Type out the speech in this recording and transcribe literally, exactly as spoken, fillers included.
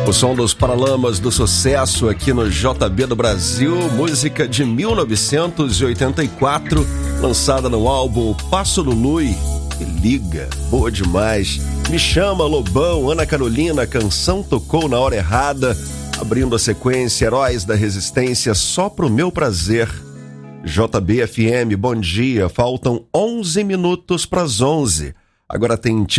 O som dos Paralamas do Sucesso aqui no J B do Brasil, música de mil novecentos e oitenta e quatro, lançada no álbum Passo do Lui. Me liga, boa demais. Me chama Lobão, Ana Carolina, a canção tocou na hora errada, abrindo a sequência Heróis da Resistência, Só pro Meu Prazer. J B F M, bom dia, faltam onze minutos para as onze. Agora tem